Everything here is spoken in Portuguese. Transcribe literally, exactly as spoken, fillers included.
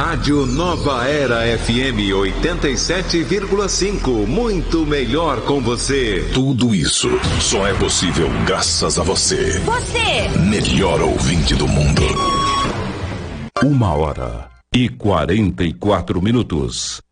Rádio Nova Era F M oitenta e sete vírgula cinco. Muito melhor com você. Tudo isso só é possível graças a você. Você! Melhor ouvinte do mundo. Uma hora e quarenta e quatro minutos.